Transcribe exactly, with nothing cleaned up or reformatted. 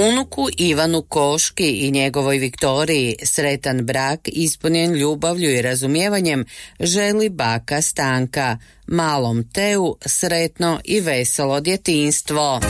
Unuku Ivanu Koški i njegovoj Viktoriji sretan brak ispunjen ljubavlju i razumijevanjem želi baka Stanka. Malom Teu sretno i veselo djetinjstvo.